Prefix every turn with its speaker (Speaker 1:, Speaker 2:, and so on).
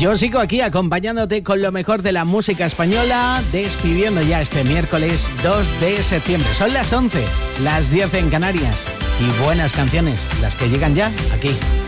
Speaker 1: Yo sigo aquí acompañándote con lo mejor de la música española, despidiendo ya este miércoles 2 de septiembre. Son las 11, las 10 en Canarias. Y buenas canciones, las que llegan ya aquí.